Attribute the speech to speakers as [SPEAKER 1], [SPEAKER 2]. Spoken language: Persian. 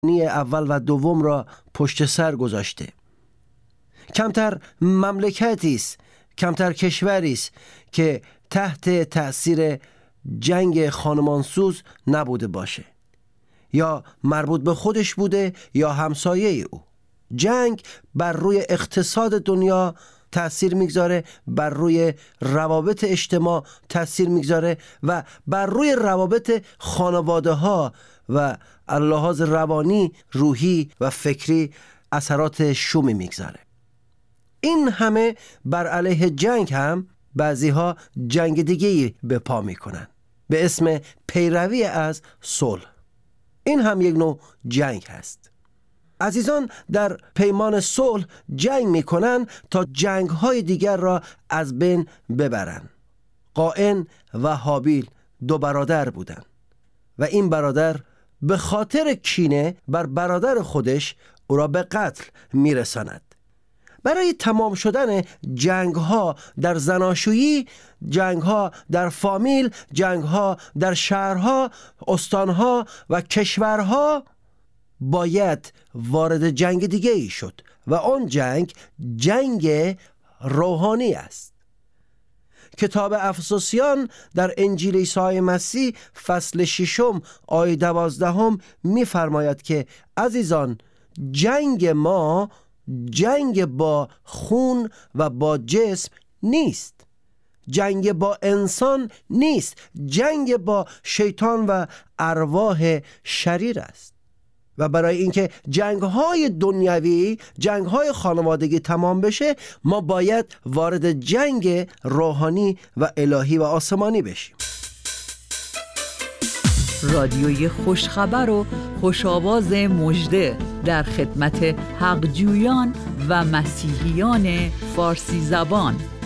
[SPEAKER 1] اول و دوم را پشت سر گذاشته. کمتر مملکتی است، کمتر کشوری است که تحت تأثیر جنگ خانمانسوز نبوده باشه، یا مربوط به خودش بوده یا همسایه او. جنگ بر روی اقتصاد دنیا تأثیر میگذاره، بر روی روابط اجتماع تأثیر میگذاره و بر روی روابط خانواده ها و لحاظ روانی، روحی و فکری اثرات شومی میگذاره. این همه بر علیه جنگ هم بعضی ها جنگ دیگه‌ای به پا میکنن به اسم پیروی از صلح. این هم یک نوع جنگ هست. عزیزان در پیمان صلح جنگ میکنن تا جنگ های دیگر را از بین ببرن. قائن و هابیل دو برادر بودن و این برادر به خاطر کینه بر برادر خودش او را به قتل میرساند. برای تمام شدن جنگ ها در زناشویی، جنگ ها در فامیل، جنگ ها در شهرها، استانها و کشورها باید وارد جنگ دیگه ای شد و آن جنگ روحانی است. کتاب افسوسیان در انجیل عیسی مسیح فصل 6 آیه 12 می‌فرماید که عزیزان، جنگ ما جنگ با خون و با جسم نیست، جنگ با انسان نیست، جنگ با شیطان و ارواح شریر است. و برای اینکه جنگ‌های دنیوی، جنگ‌های خانوادگی تمام بشه، ما باید وارد جنگ روحانی و الهی و آسمانی بشیم.
[SPEAKER 2] رادیوی خوشخبر و خوش‌آواز مژده در خدمت حقجویان و مسیحیان فارسی زبان.